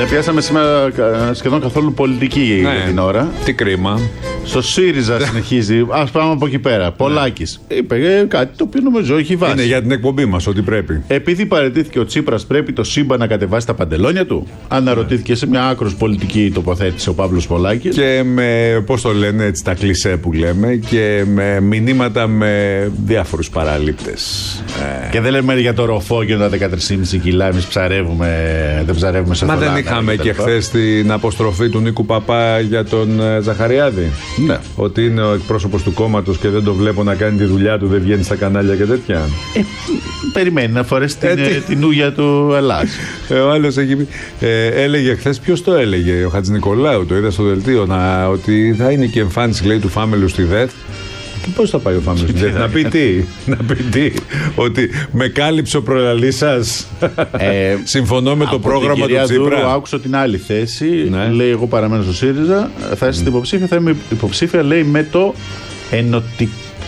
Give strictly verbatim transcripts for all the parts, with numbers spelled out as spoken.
Δεν πιάσαμε σήμερα σχεδόν καθόλου πολιτική ναι. για την ώρα. Τι κρίμα. Στο ΣΥΡΙΖΑ συνεχίζει. Ας πάμε από εκεί πέρα. Πολάκης. Είπε κάτι το οποίο νομίζω έχει βάση. Είναι για την εκπομπή μας, ότι πρέπει. Επειδή παραιτήθηκε ο Τσίπρας, πρέπει το σύμπαν να κατεβάσει τα παντελόνια του. Αναρωτήθηκε σε μια άκρως πολιτική τοποθέτηση ο Παύλος Πολάκης. Και με, πώς το λένε, έτσι τα κλισέ που λέμε, και με μηνύματα με διάφορους παραλήπτες. Και δεν λέμε για το ροφό και τα δεκατρία κόμμα πέντε κιλά. Εμείς ψαρεύουμε, δεν ψαρεύουμε σε Μα θολάνα, δεν είχαμε και, και χθες την αποστροφή του Νίκου Παπά για τον Ζαχαριάδη. Ναι. Ότι είναι ο εκπρόσωπος του κόμματος και δεν το βλέπω να κάνει τη δουλειά του, δεν βγαίνει στα κανάλια και τέτοια. Ε, περιμένει να φορέσει την, ε, την ούγια του Ελλάς. Ε, ο άλλος έχει πει. Ε, έλεγε χθες, ποιος το έλεγε, ο Χατζηνικολάου, το είδα στο δελτίο, να, ότι θα είναι και εμφάνιση, λέει, του Φάμελου στη ΔΕΘ. Και πώς θα πάει ο Φάμελος στη ΔΕΘ, να πει τι, να πει τι, ότι με κάλυψε ο προλαλής σας. Ε, Συμφωνώ με το πρόγραμμα του Τσίπρα. Δούρου, άκουσα την άλλη θέση, ναι. λέει, εγώ παραμένω στο ΣΥΡΙΖΑ, θα είσαι mm. υποψήφια, θα είμαι υποψήφια, λέει, με το ενωτικό.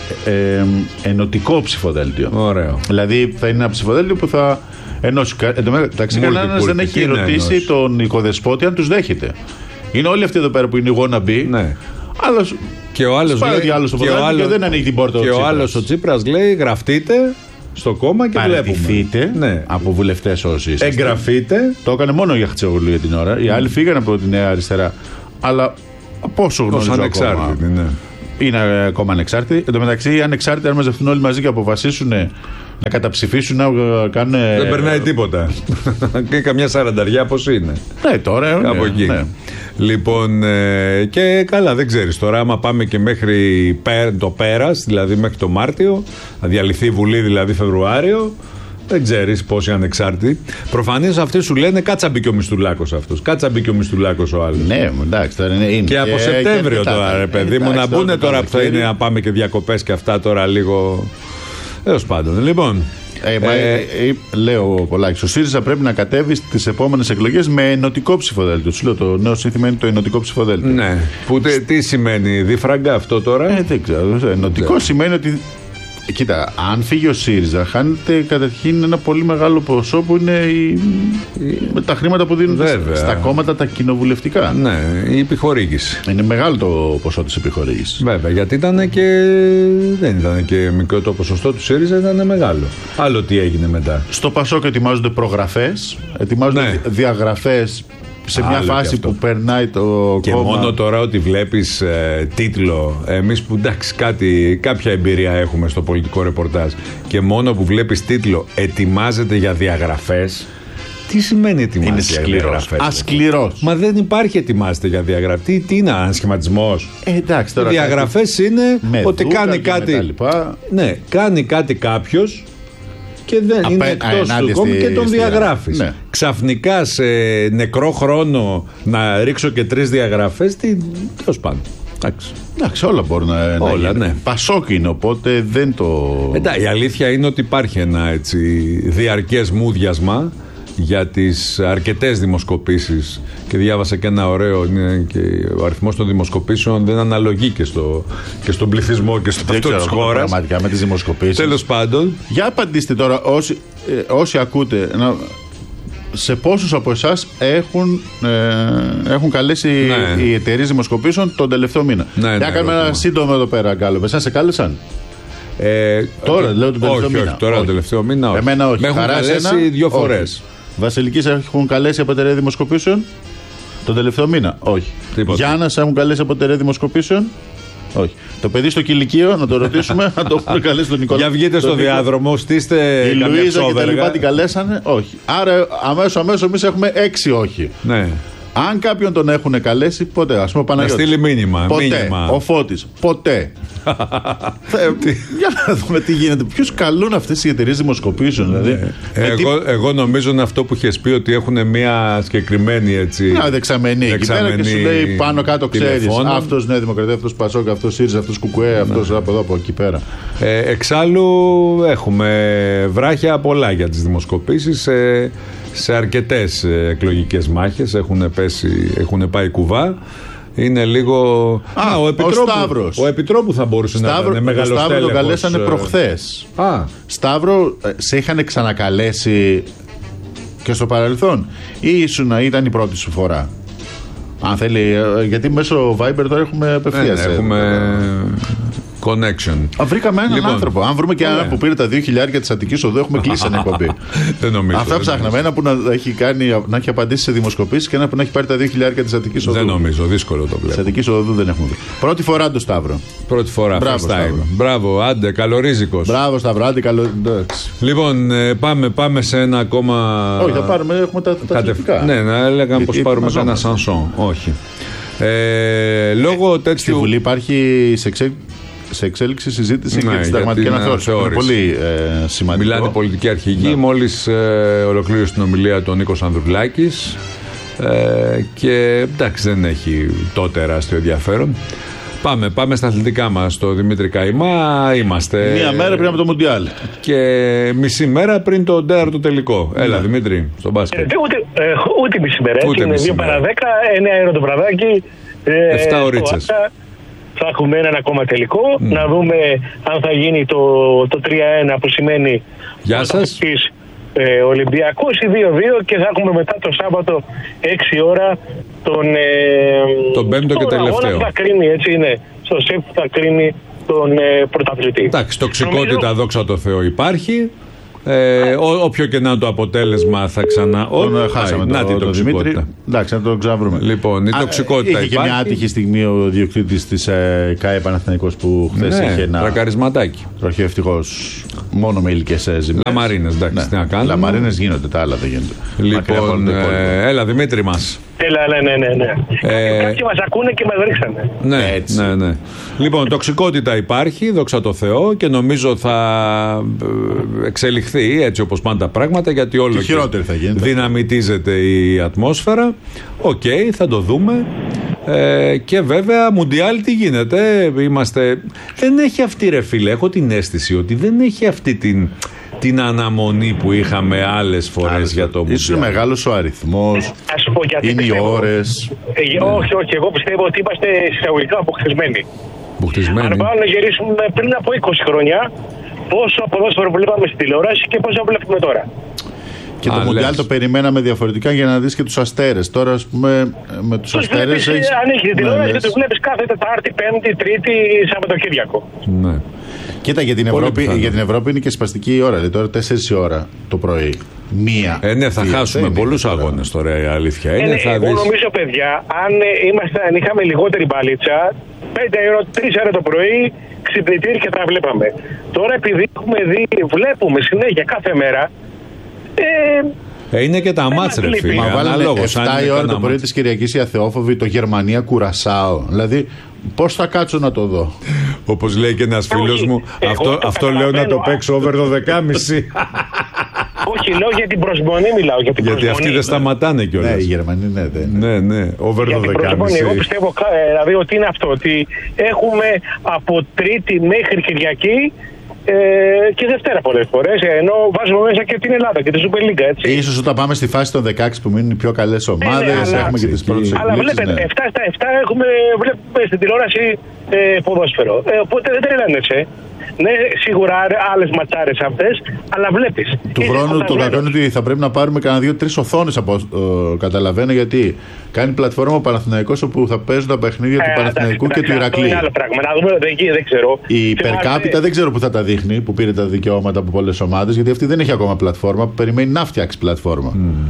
Ε, ενωτικό ψηφοδέλτιο. Ωραίο. Δηλαδή θα είναι ένα ψηφοδέλτιο που θα ενώσει. Εντάξει, κανένας δεν έχει ρωτήσει ενώσει. τον οικοδεσπότη αν τους δέχεται. Είναι όλοι αυτοί εδώ πέρα που είναι οι wannabe. Ναι. Άλλος, και ο άλλος λέει, και, και, ο άλλος, και δεν ανοίγει την πόρτα. Και ο, ο άλλος ο Τσίπρας λέει, γραφτείτε στο κόμμα και παραιτηθείτε, βλέπουμε. Ναι. Από βουλευτές όσοι είστε. Εγγραφείτε. Το έκανε μόνο για Χτσιόγλου για την ώρα. Οι άλλοι φύγανε από τη Νέα Αριστερά. Αλλά πόσο γνωρίζω ανεξάρτητοι, ναι. Είναι ακόμα ανεξάρτητοι. Εν τω μεταξύ, οι ανεξάρτητοι, αν μαζευτούν όλοι μαζί και αποφασίσουν να καταψηφίσουν, να κάνουν. Δεν περνάει τίποτα. Και καμιά σαρανταριά πώς είναι. Ναι, τώρα. Από ναι, εκεί. Ναι. Λοιπόν, ε, και καλά, δεν ξέρεις τώρα, άμα πάμε και μέχρι το πέρας, δηλαδή μέχρι το Μάρτιο, να διαλυθεί η Βουλή δηλαδή Φεβρουάριο. Δεν ξέρεις πόσοι ανεξάρτητοι. Προφανώς αυτοί σου λένε κάτσα μπήκε ο Μισθουλάκος αυτός. Κάτσα μπήκε ο Μισθουλάκος ο άλλος. Ναι, εντάξει, τώρα είναι. είναι και, και από Σεπτέμβριο και τώρα, ρε παιδί μου, να μπουν τώρα που θα είναι να πάμε και διακοπές και αυτά τώρα λίγο. Έως πάντων. Λοιπόν. Ε, μα, ε, ε, ε, λέω Πολάκης, ο ΣΥΡΙΖΑ πρέπει να κατέβει στις επόμενες εκλογές με ενωτικό ψηφοδέλτιο. Σου λέω, το νέο σύνθημα είναι το ενωτικό ψηφοδέλτιο. Ναι. Που, τε, τι σημαίνει, διφραγκά αυτό τώρα. Ε, δεν ξέρω. Ενωτικό δεν. Σημαίνει ότι. Κοίτα, αν φύγει ο ΣΥΡΙΖΑ, χάνεται καταρχήν ένα πολύ μεγάλο ποσό που είναι η... η... τα χρήματα που δίνουν Βέβαια. στα κόμματα τα κοινοβουλευτικά. Ναι, η επιχορήγηση. Είναι μεγάλο το ποσό της επιχορήγησης. Βέβαια, γιατί ήταν και. Δεν ήταν και μικρό το ποσοστό του ΣΥΡΙΖΑ, ήταν μεγάλο. Άλλο τι έγινε μετά. Στο ΠΑΣΟΚ ετοιμάζονται προγραφές, ετοιμάζονται ναι. διαγραφές. Σε μια Άλλο φάση που περνάει το και κόμμα. Και μόνο τώρα ότι βλέπεις ε, τίτλο, εμείς που εντάξει κάτι, κάποια εμπειρία έχουμε στο πολιτικό ρεπορτάζ, και μόνο που βλέπεις τίτλο ετοιμάζεται για διαγραφές. Τι σημαίνει ετοιμάζεται για διαγραφές? Ασκληρός. Μα δεν υπάρχει ετοιμάζεται για διαγραφές. Τι, τι είναι, ανασχηματισμός? Ε, εντάξει, τώρα οι διαγραφές είναι ότι κάνει κάτι. Ναι, κάνει κάτι κάποιος και δεν Απέ, είναι εκτός του κόμμα και τον διαγράφεις. Ναι. Ξαφνικά σε νεκρό χρόνο να ρίξω και τρεις διαγραφές, τι, τέλος πάντων. Εντάξει. Εντάξει, όλα μπορούν να, όλα, να ναι. Πασόκ είναι, οπότε δεν το. Εντάξει, η αλήθεια είναι ότι υπάρχει ένα έτσι διαρκές μούδιασμα για τις αρκετές δημοσκοπήσεις, και διάβασα και ένα ωραίο, είναι και ο αριθμός των δημοσκοπήσεων δεν αναλογεί και, στο, και στον πληθυσμό και στο αυτό της χώρας. Πραγματικά με τις δημοσκοπήσεις. Τέλος πάντων. Για απαντήστε τώρα όσοι, ε, όσοι ακούτε, να, σε πόσους από εσάς έχουν, ε, έχουν καλέσει ναι. οι εταιρείες δημοσκοπήσεων τον τελευταίο μήνα. Ναι, Για ναι, κάνουμε ναι, ένα σύντομο εδώ πέρα, Γκάλοπ. Εσάς σε κάλεσαν? Ε, τώρα, λέω τον τελευταίο όχι, μήνα. Όχι, τώρα όχι. τον τελευταίο μήνα όχι. Εμένα όχι. Με έχουν καλέσει ένα, δύο φορές. Βασιλικής έχουν καλέσει από εταιρεία δημοσκοπήσεων τον τελευταίο μήνα? Όχι. Γιάννας έχουν καλέσει από εταιρεία δημοσκοπήσεων? Όχι. Το παιδί στο κηλικείο, να το ρωτήσουμε, να το έχουν καλέσει τον Νικόλα. Για βγείτε στο διάδρομο, στήστε η Λουίζα και τα λοιπά την καλέσανε? Όχι. Άρα αμέσως αμέσως εμείς έχουμε έξι όχι. Ναι. Αν κάποιον τον έχουν καλέσει, ποτέ. Ας πούμε ο Παναγιώτης. Να στείλει μήνυμα. Ποτέ. Μήνυμα. Ο Φώτης. Ποτέ. Για να δούμε τι γίνεται. Ποιους καλούν αυτές οι εταιρείες δημοσκοπήσεων, δηλαδή. Ναι. Εγώ, τι... εγώ νομίζω είναι αυτό που είχες πει, ότι έχουν μια συγκεκριμένη έτσι. Μια δεξαμενή. Εκεί πέρα και σου λέει πάνω κάτω, ξέρεις. Αυτός Νέα Δημοκρατία, αυτός Πασόκ, αυτός ΣΥΡΙΖΑ, αυτός Κουκουέ, αυτός από εδώ, από εκεί πέρα. Ε, εξάλλου έχουμε βράχια πολλά για τις δημοσκοπήσεις. Ε, σε αρκετές εκλογικές μάχες έχουν, πέσει, έχουν πάει κουβά. Είναι λίγο. Α, Α ο, Επιτρόπου, ο Σταύρος. Ο Επιτρόπου θα μπορούσε Σταύρο, να είναι μεγαλοστέλεχος. Ο Σταύρο τον καλέσανε προχθές. Α. Σταύρο, σε είχαν ξανακαλέσει Και στο παρελθόν, ή ήσουν, ήταν η πρώτη σου φορά? Αν θέλει, γιατί μέσω Viber τώρα έχουμε απευθείας. Ναι, έχουμε connection. Α, βρήκαμε έναν λοιπόν, άνθρωπο. Αν βρούμε και έναν yeah. που πήρε τα δύο χιλιάδες της Αττικής Οδού, έχουμε κλείσει την εκπομπή. Δεν νομίζω. Αυτά ψάχναμε. Ένα που να έχει, κάνει, να έχει απαντήσει σε δημοσκοπήσεις και ένα που να έχει πάρει τα δύο χιλιάδες της Αττικής Οδού. Δεν νομίζω, δύσκολο το βλέπω. Της Αττικής Οδού δεν έχουμε βρει. Πρώτη φορά το Σταύρο. Πρώτη φορά. Μπράβο, Μπράβο, άντε, καλορίζικος. Μπράβο, Σταύρο, άντε, καλο... Λοιπόν, πάμε, πάμε σε ένα ακόμα. Όχι, θα πάρουμε, έχουμε τα αθλητικά. Ναι, να έλεγαμε πως πάρουμε ένα σανσόν. Όχι. Ε, λόγω τέτοιου. Στη Βουλή υπάρχει σε, εξέ... σε εξέλιξη συζήτηση ναι, για τη συνταγματική αναθεώρηση. Είναι πολύ ε, σημαντικό. Μιλάνε πολιτικοί αρχηγοί. Ναι. Μόλις ε, ολοκλήρωσε την ομιλία του Νίκος Ανδρουλάκης. Ε, και εντάξει, δεν έχει τότε τεράστιο ενδιαφέρον. Πάμε, πάμε στα αθλητικά μας. Στο Δημήτρη Καϊμά είμαστε. Μία μέρα πριν από το Μουντιάλ. Και μισή μέρα πριν το τέταρτο τελικό. Έλα, ναι. Δημήτρη, στον μπάσκετ. Ε, ούτε, ε, ούτε μισή μέρα. Ούτε είναι δύο παρά δέκα, εννέα ώρα το βραδάκι. Ε, εφτά ωρίτσες. Θα έχουμε έναν ακόμα τελικό. Mm. Να δούμε αν θα γίνει το, το τρία ένα που σημαίνει. Γεια σας. Ε, Ολυμπιακός ή δύο δύο και θα έχουμε μετά το Σάββατο έξι ώρα τον, ε, τον πέμπτο και τελευταίο. Θα κρίνει, έτσι είναι, στο ΣΕΠ θα κρίνει τον ε, πρωταθλητή. Εντάξει, τοξικότητα, νομίζω... δόξα τω Θεώ, υπάρχει. Ε, ό, όποιο και να είναι το αποτέλεσμα θα ξανά. Τον Ό, χάσαμε να το, τον Δημήτρη. Εντάξει, να τον ξαναβρούμε. Λοιπόν, η Α, τοξικότητα είχε υπάρχει. Είχε μια άτυχη στιγμή ο διοκτήτης της ε, ΚΑΕ Παναθηναϊκός που χθες ναι, είχε ένα τρακαρισματάκι. Τροχείο ευτυχώς μόνο με υλικές ζημιές. Λαμαρίνες, εντάξει, ναι. Τι να κάνουμε. Λαμαρίνες γίνονται, τα άλλα δεν γίνονται. Λοιπόν, ε, έλα Δημήτρη μας. Έλα, ναι, ναι, ναι. ναι. Ε, Κάποιοι μας ακούνε και μας ρίξανε. Ναι, έτσι. ναι, ναι. Λοιπόν, τοξικότητα υπάρχει, δόξα τω Θεώ, και νομίζω θα εξελιχθεί έτσι όπως πάντα τα πράγματα, γιατί όλο και, και δυναμητίζεται η ατμόσφαιρα. Οκ, okay, θα το δούμε. Ε, και βέβαια, Μουντιάλ τι γίνεται. Είμαστε... Δεν έχει αυτή, ρε φίλε, έχω την αίσθηση ότι δεν έχει αυτή την... την αναμονή που είχαμε άλλες φορές για το Μουντιάλ. Ίσως μεγάλος ο αριθμός, είναι οι ώρες. Ε, ναι. Όχι, όχι, εγώ πιστεύω ότι είμαστε εισαγωγικά αποκτισμένοι. Αποκτισμένοι. Αν πάμε να γυρίσουμε πριν από είκοσι χρόνια, πόσο ποδόσφαιρο βλέπαμε στην τηλεόραση και πόσο βλέπουμε τώρα. Και Α, το Μουντιάλ το περιμέναμε διαφορετικά για να δεις και τους αστέρες. Τώρα, ας πούμε, με τους, τους αστέρες έχεις... Ανοίγεις την τηλεόραση και τους βλέπεις κάθε Τετάρτη, Πέμπτη, Τρίτη, Σαββατοκύριακο. Ναι. Κοίτα, για την, Ευρώπη, για την Ευρώπη είναι και σπαστική η ώρα. Δηλαδή τώρα τέσσερις η ώρα το πρωί. Μία. Ε, ναι, θα δύο, χάσουμε πολλούς αγώνες τώρα, η αλήθεια είναι. Ε, θα εγώ δεις... νομίζω, παιδιά, αν, είμαστε, αν είχαμε λιγότερη μπαλίτσα, πέντε ώρα, τρεις ώρα το πρωί, ξυπνητήρι και τα βλέπαμε. Τώρα, επειδή έχουμε δει, βλέπουμε συνέχεια κάθε μέρα. Ε, Ε, είναι και τα μάτς, ρε φίλε. Μα βάλανε εφτά η ώρα το πρωί της Κυριακής η Αθεόφοβη, το Γερμανία Κουρασάο. Δηλαδή, πώς θα κάτσω να το δω. Όπως λέει και ένας φίλος μου, εγώ, αυτό, εγώ αυτό λέω να το παίξω over το δεκάμιση. Όχι, λέω για την προσμονή, μιλάω για την Γιατί προσμονή. αυτοί δεν σταματάνε κιόλας. Ναι, οι Γερμανοί, ναι, ναι. Ναι, ναι, over το δεκάμιση. Εγώ πιστεύω δηλαδή ότι είναι αυτό, ότι έχουμε από Τρίτη μέχρι Κυριακή ε, και Δευτέρα πολλές φορές, ενώ βάζουμε μέσα και την Ελλάδα και τη Super League, έτσι. Ίσως όταν πάμε στη φάση των δεκαέξι που μείνουν οι πιο καλές ομάδες, ε, ναι, έχουμε και τις πρώτες εκπλήξεις. Αλλά βλέπετε, ναι. εφτά στα εφτά έχουμε, βλέπουμε στην τηλεόραση ε, ποδόσφαιρο. Ε, οπότε δεν τρελαίνεσαι. Ναι, σίγουρα άλλες ματσάρες αυτές, αλλά βλέπεις. Του χρόνου το κακό είναι ότι θα πρέπει να πάρουμε κανένα δύο-τρεις οθόνες από uh, καταλαβαίνω, γιατί κάνει πλατφόρμα ο Παναθηναϊκός όπου θα παίζουν τα παιχνίδια ε, του Παναθηναϊκού και του Ηρακλή. Είναι άλλο πράγμα. Να δούμε, δεν, δεν ξέρω. Η υπερκάπιτα δεν ξέρω που θα τα δείχνει, που πήρε τα δικαιώματα από πολλές ομάδες, γιατί αυτή δεν έχει ακόμα πλατφόρμα, που περιμένει να φτιάξει πλατφόρμα. Mm.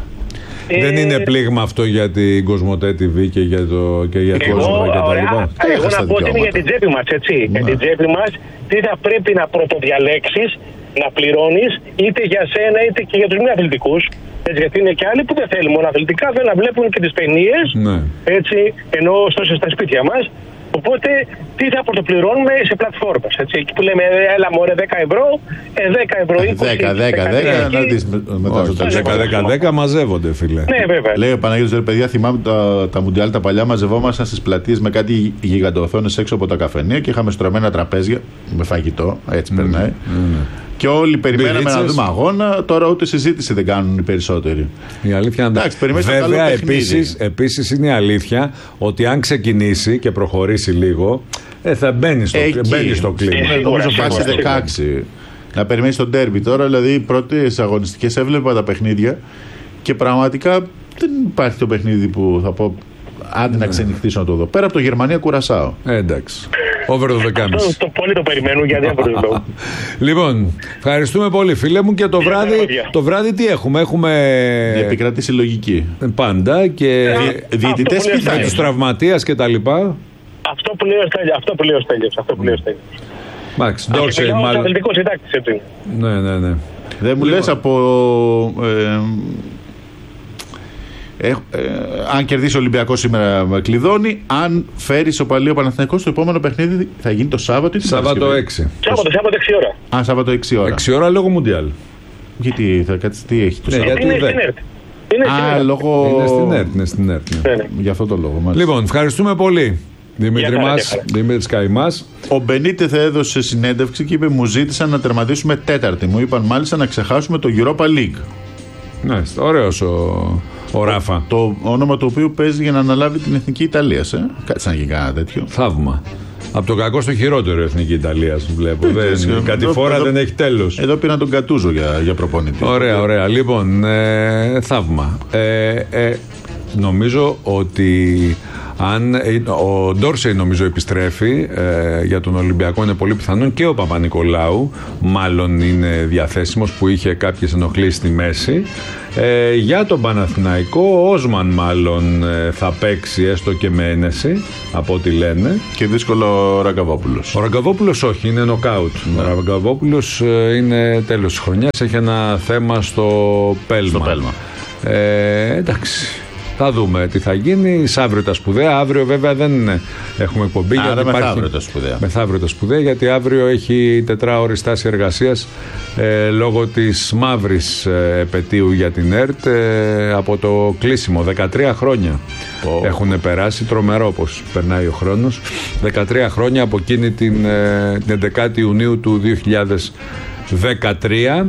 Ε, δεν είναι πλήγμα αυτό για την Κοσμοτέ τι βι και για το και για εγώ, κόσμο και τα λοιπά. Εγώ να πω ότι είναι για την τσέπη μας, έτσι. Ναι. Για την τσέπη μας, τι θα πρέπει να πρωτοδιαλέξεις, να πληρώνεις, είτε για σένα είτε και για τους μη αθλητικούς. Έτσι, γιατί είναι και άλλοι που δεν θέλουν μόνο αθλητικά, θέλουν να βλέπουν και τις ταινίες, ναι. Έτσι, ενώ ωστόσο στα σπίτια μας. Οπότε, τι θα πρωτοπληρώνουμε σε πλατφόρμες. Εκεί που λέμε, έλα μωρέ δέκα ευρώ, δέκα ευρώ, είκοσι. δέκα, δέκα, δέκα, να δεις μετά στο τέλος. δέκα, δέκα, δέκα μαζεύονται, φίλε. Ναι, βέβαια. Λέει ο Παναγιώτης, ρε παιδιά, θυμάμαι τα, τα Μουντιάλ τα παλιά, μαζευόμασταν στις πλατείες με κάτι γιγαντοοθόνες έξω από τα καφενεία και είχαμε στρωμένα τραπέζια με φαγητό, έτσι mm, περνάει. Mm. Και όλοι περιμέναμε Μπηρίτσες. να δούμε αγώνα. Τώρα ούτε συζήτηση δεν κάνουν οι περισσότεροι. Η αλήθεια είναι. Εντάξει, βέβαια, επίσης, επίσης είναι η αλήθεια ότι αν ξεκινήσει και προχωρήσει λίγο, ε, θα μπαίνει στο, στο κλίμα. Ε, νομίζω φάση δεκαέξι. Να περιμένει τον ντέρμπι τώρα, δηλαδή οι πρώτες αγωνιστικές έβλεπα τα παιχνίδια Και πραγματικά δεν υπάρχει το παιχνίδι που θα πω άντε να ξενυχτήσω να το δω. Πέρα από το Γερμανία-Κουρασάο. Ε, εντάξει. Over το δεκάμιση. Αυτό το πολύ το περιμένουν για διάφορους λόγους. Λοιπόν, ευχαριστούμε πολύ φίλε μου και το βράδυ, το βράδυ τι έχουμε. Έχουμε επικρατήσει λογική. Πάντα και διαιτητές και τους τραυματίας και τα λοιπά. Αυτό που λέει ο Στέλιος. Αυτό που λέει ο Στέλιος. Αυτό που λέει ο Στέλιος. Μάξ, Ντόρσεϊ μάλλον. Αθλητικός συντάκτης έτσι. Ναι, ναι, ναι. Δεν μου λες από... Ε, Ε, ε, αν κερδίσει ο Ολυμπιακός σήμερα κλειδώνει. Αν φέρει ισοπαλία ο Παναθηναϊκός, το επόμενο παιχνίδι θα γίνει το Σάββατο ή την Σάββατο έξι. Σάββατο, Σάββατο έξι ώρα. Α, Σάββατο έξι ώρα. έξι ώρα λόγω Μουντιάλ. Γιατί θα κάτσει, τι έχει το ναι, Σάββατο. Είναι στην ΕΡΤ. Είναι Α, λόγω... είναι στην ΕΡΤ. Είναι στην ΕΡΤ ναι. Ναι, ναι. Για αυτό το λόγο. Μάλιστα. Λοιπόν, ευχαριστούμε πολύ. Δημήτρη μας, Δημήτρης Καϊμάς. Ο Μπενίτεθ έδωσε συνέντευξη και είπε: μου ζήτησαν να τερματίσουμε τέταρτη. Μου είπαν μάλιστα να ξεχάσουμε το Europa League. Ναι, ωραίος ο, ο Ράφα. Το όνομα του οποίου παίζει για να αναλάβει την Εθνική Ιταλία. Ε? Κάτσε να γίνει κανένα τέτοιο. Θαύμα. Από το κακό στο χειρότερο η Εθνική Ιταλία, βλέπω. Δεν, κάτι φορά δεν έχει τέλος. Εδώ πήραν τον Κατούζο για, για προπονητή. Ωραία, ωραία. Λοιπόν, ε, θαύμα. Ε, ε, νομίζω ότι αν ο Ντόρσεϊ νομίζω επιστρέφει ε, για τον Ολυμπιακό είναι πολύ πιθανόν και ο Παπα-Νικολάου μάλλον είναι διαθέσιμος που είχε κάποιες ενοχλήσεις στη μέση. Ε, για τον Παναθηναϊκό ο Όσμαν μάλλον ε, θα παίξει έστω και με ένεση από ό,τι λένε. Και δύσκολο ο Ραγκαβόπουλος. Ο Ραγκαβόπουλος όχι, είναι νοκάουτ. Ναι. Ο Ραγκαβόπουλος ε, είναι τέλος της χρονιάς, έχει ένα θέμα στο πέλμα. Στο πέλμα. Ε, εντάξει. Θα δούμε τι θα γίνει. Αύριο τα σπουδαία. Αύριο βέβαια δεν έχουμε εκπομπή. Άρα μεθαύριο τα σπουδαία. Μεθαύριο τα σπουδαία, γιατί αύριο έχει τετράωρη στάση εργασίας ε, λόγω της μαύρης ε, επετείου για την ΕΡΤ ε, από το κλείσιμο. δεκατρία χρόνια oh. έχουν περάσει. Τρομερό πως περνάει ο χρόνος. δεκατρία χρόνια από εκείνη την, ε, την έντεκα Ιουνίου του δύο χιλιάδες δεκατρία.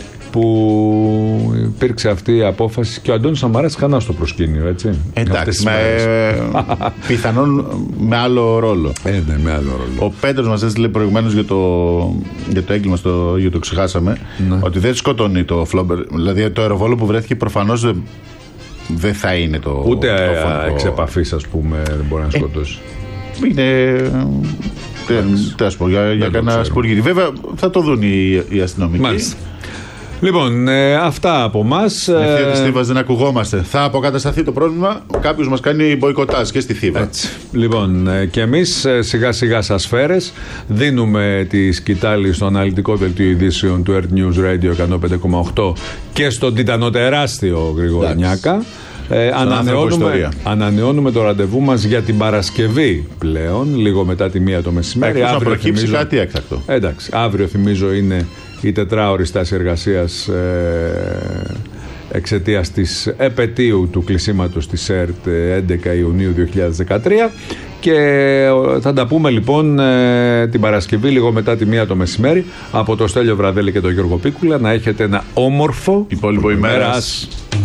Που υπήρξε αυτή η απόφαση και ο Αντώνης Σαμαράς χανά στο προσκήνιο, έτσι. Εντάξει, με, πιθανόν με άλλο ρόλο. Ε, ναι, με άλλο ρόλο. Ο Πέτρος μας έστειλε προηγουμένως για το, για το έγκλημα στο YouTube, το ξεχάσαμε, ναι. ότι δεν σκοτώνει το Φλόμπερ. Δηλαδή το αεροβόλο που βρέθηκε προφανώς δεν, δεν θα είναι το. Ούτε εξ επαφής, ας πούμε, δεν μπορεί να σκοτώσει. Ε, είναι. Τι ας πω, για, για κανένα σπουργίτη. Βέβαια θα το δουν οι, οι αστυνομικοί. Μάλιστα. Λοιπόν, ε, αυτά από εμάς. Ευθεία της Θήβας δεν ακουγόμαστε. Θα αποκατασταθεί το πρόβλημα. Κάποιος μας κάνει μποϊκοτάζ και στη Θήβα. Έτσι. Λοιπόν, ε, και εμείς ε, σιγά σιγά σας φέρες. Δίνουμε τη σκητάλη στο αναλυτικό δελτίο ειδήσεων του Earth News Radio εκατόν πέντε κόμμα οκτώ και στον τιτανοτεράστιο Γρηγόρη Νιάκα. Ε, ανανεώνουμε, ανανεώνουμε το ραντεβού μας για την Παρασκευή πλέον, λίγο μετά τη μία το μεσημέρι. Αύριο να προκύψει θυμίζω, κάτι έκτακτο. Εντάξει, αύριο θυμίζω είναι η τετράωρη στάση εργασίας ε, εξαιτίας της επετείου του κλεισίματος της ΕΡΤ έντεκα Ιουνίου δύο χιλιάδες δεκατρία και θα τα πούμε λοιπόν ε, την Παρασκευή λίγο μετά τη μία το μεσημέρι από το Στέλιο Βραδέλη και τον Γιώργο Πίκουλα. Να έχετε ένα όμορφο υπόλοιπο ημέρας.